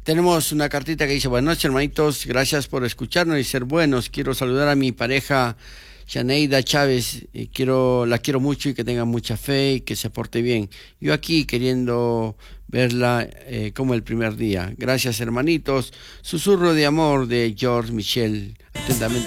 Tenemos una cartita que dice: buenas noches, hermanitos, gracias por escucharnos y ser buenos. Quiero saludar a mi pareja Yaneida Chávez, la quiero mucho y que tenga mucha fe y que se porte bien. Yo aquí queriendo verla como el primer día. Gracias, hermanitos. Susurro de amor de George Michel. Atentamente.